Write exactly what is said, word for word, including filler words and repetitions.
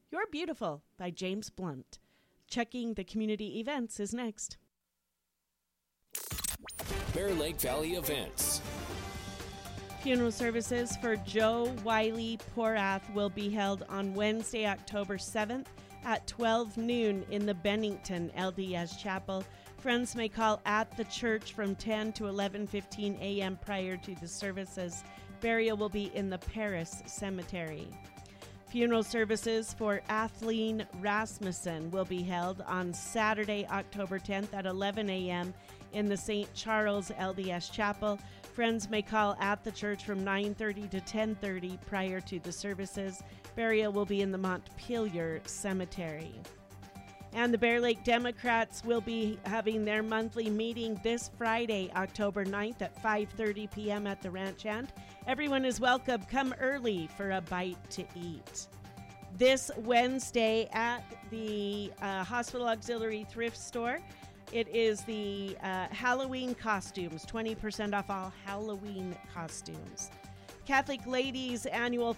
You're Beautiful by James Blunt. Checking the community events is next. Bear Lake Valley events. Funeral services for Joe Wiley Porath will be held on Wednesday, October seventh at twelve noon in the Bennington L D S Chapel. Friends may call at the church from ten to eleven fifteen a.m. prior to the services. Burial will be in the Paris Cemetery. Funeral services for Athleen Rasmussen will be held on Saturday, October tenth at eleven a.m. in the Saint Charles L D S Chapel. Friends may call at the church from nine thirty to ten thirty prior to the services. Burial will be in the Montpelier Cemetery. And the Bear Lake Democrats will be having their monthly meeting this Friday, October ninth at five thirty p.m. at the Ranch Hand. Everyone is welcome. Come early for a bite to eat. This Wednesday at the uh, Hospital Auxiliary Thrift Store, it is the uh, Halloween costumes, twenty percent off all Halloween costumes. Catholic Ladies Annual